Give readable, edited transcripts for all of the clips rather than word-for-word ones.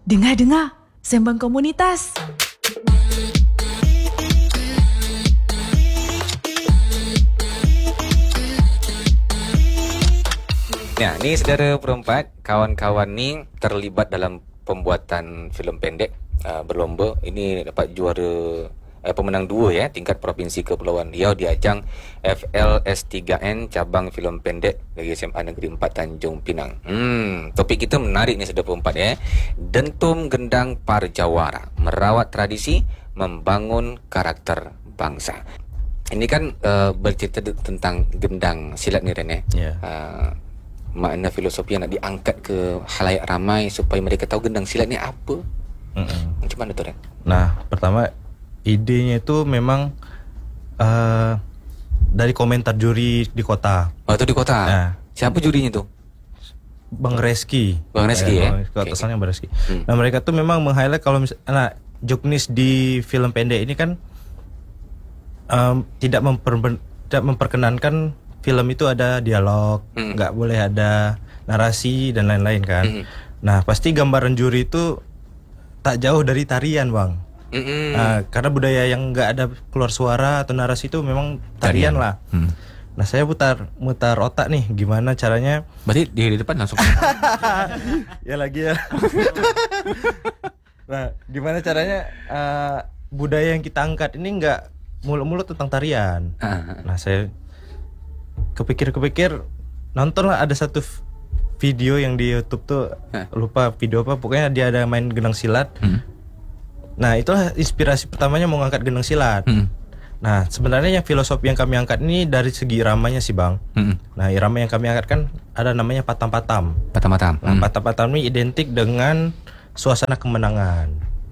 Dengar-dengar, Sembang Komunitas. Nah, ni saudara perempat, kawan-kawan ni terlibat dalam pembuatan filem pendek berlomba. Ini dapat juara pemenang 2 ya, tingkat Provinsi Kepulauan Riau di ajang FLS3N cabang filem pendek dari SMA Negeri 4 Tanjung Pinang. Topik kita menarik ni saudara perempat ya. Dentum Gendang Parjawara, merawat tradisi, membangun karakter bangsa. Ini kan bercerita tentang gendang silat ni Ren ya. Yeah. Makna filosofi yang nak diangkat ke khalayak ramai supaya mereka tahu gendang silat ni apa. Macam mana tu Ren? Nah, pertama idenya itu memang dari komentar juri di kota. Oh, tu di kota. Nah. Siapa jurinya tu? Bang Reski. Bang Reski ya. Atasannya Bang Reski. Nah, mereka tuh memang meng-highlight kalau misalnya joknis di film pendek ini kan tidak memperkenankan film itu ada dialog, nggak boleh ada narasi dan lain-lain kan. Nah, pasti gambaran juri itu tak jauh dari tarian, Bang. Karena budaya yang nggak ada keluar suara atau narasi itu memang tarian lah. Nah, saya mutar otak nih, gimana caranya? Berarti di depan langsung. Ya lagi ya. Nah, gimana caranya budaya yang kita angkat ini nggak mulut-mulut tentang tarian. Nah, saya kepikir nonton lah, ada satu video yang di YouTube tuh, lupa video apa, pokoknya dia ada main gendang silat. Nah, itulah inspirasi pertamanya mau ngangkat gendang silat. Nah, sebenarnya yang filosofi yang kami angkat ini dari segi iramanya sih, Bang. Nah, irama yang kami angkat kan ada namanya patam-patam. Patam-patam. Nah, patam-patam ini identik dengan suasana kemenangan.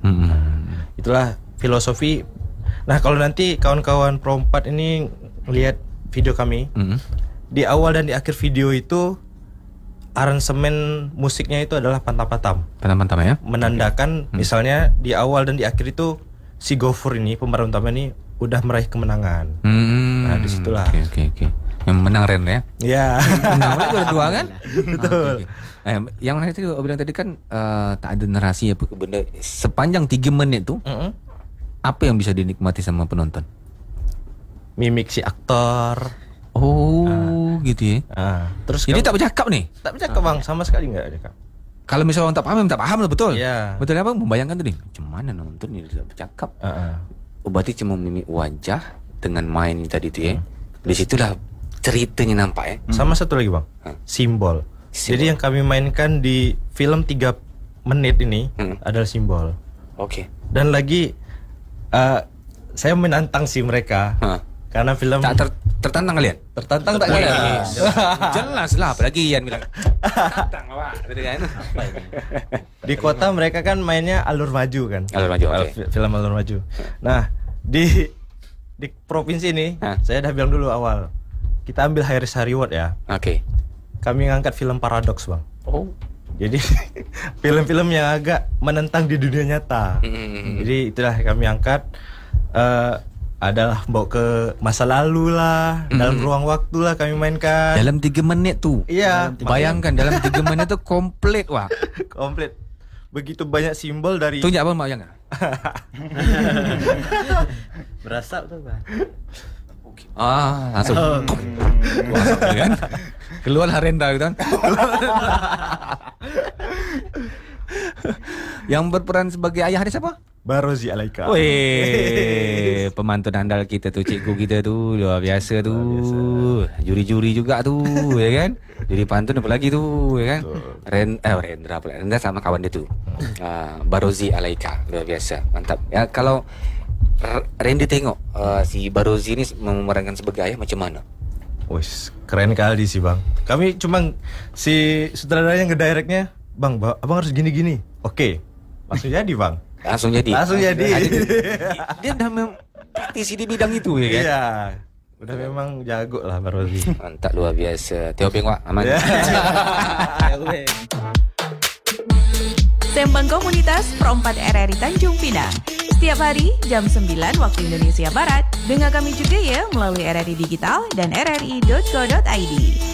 Itulah filosofi. Nah, kalau nanti kawan-kawan Pro4 ini lihat video kami, di awal dan di akhir video itu aransemen musiknya itu adalah patam-patam. Patam-patam ya. Menandakan misalnya di awal dan di akhir itu si Gofur ini, pemeran utama ini udah meraih kemenangan. Nah, disitulah. Oke. Yang menang Ren ya. Ya. Menang dua kan? Betul. Yang mana tadi bilang tadi kan tak ada narasi apa benda sepanjang 3 menit tu. Apa yang bisa dinikmati sama penonton? Mimik si aktor. Oh, gitu ya. Terus jadi tak bercakap nih? Tak bercakap, Bang, sama sekali enggak ada. Kalau misalnya orang tak paham lah, betul. Yeah. Betul apa? Membayangkan tu nih. Macam mana nonton ni tak bercakap? Berarti cuma mimik wajah dengan main tadi tu ya. Di situlah ceritanya nampak ya. Sama satu lagi, Bang. Simbol. Jadi yang kami mainkan di film 3 menit ini adalah simbol. Oke. Dan lagi saya menantang sih mereka. Karena film tak tertantang kalian? Tertantang tak kalian? Jelas lah, apalagi Ian bilang tantang awak, betul kan? Di kota mereka kan mainnya alur maju kan? Alur maju, oke. Film alur maju. Nah, di provinsi ini saya dah bilang dulu awal, kita ambil high risk reward ya. Oke. Kami ngangkat film paradoks, Bang. Oh. Jadi film-film yang agak menentang di dunia nyata. Jadi itulah kami angkat. Adalah bawa ke masa lalu lah, dalam ruang waktu lah kami mainkan. Dalam 3 menit tu. Iya. Bayangkan dalam 3 menit tu komplit wah. Komplit. Begitu banyak simbol dari. Tunjuk apa bayangkan? Berasap tu, Bang. Langsung. Wah, kan? Keluar Harenda gitu kan. Yang berperan sebagai ayah dia siapa? Barozi Alaika. Weh, pemantun andal kita tu, cikgu kita tu, luar biasa tu. Juri-juri juga tu, ya kan? Juri pantun apa lagi tu, ya kan? Rendra pula. Rendra sama kawan dia tu. Barozi Alaika, luar biasa. Mantap. Ya, kalau Randy tengok si Barozi ni memerankan sebagai ayah macam mana? Wis, keren kali sih, Bang. Kami cuma si sutradaranya ngedirectnya, Bang, abang harus gini-gini. Oke. Langsung jadi, Bang. Langsung jadi. Dia dah praktisi di bidang itu ya kan? Iya. Udah memang jago lah Barozi. Mantap, luar biasa. Teo Pengwak aman. Sembang Komunitas Pro4 RRI Tanjung Pinang. Setiap hari jam 9 waktu Indonesia Barat. Dengar kami juga ya melalui RRI Digital dan rri.co.id.